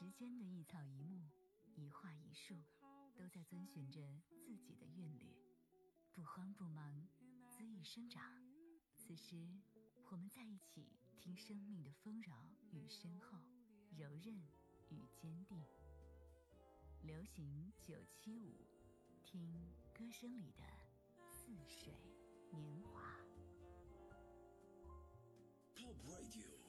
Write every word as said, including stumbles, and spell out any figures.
时间的一草一木，一画一树，都在遵循着自己的韵律，不慌不忙，恣意生长。此时我们在一起，听生命的丰饶与深厚，柔韧与坚定。流行九七五，听歌声里的似水年华。 Pop Radio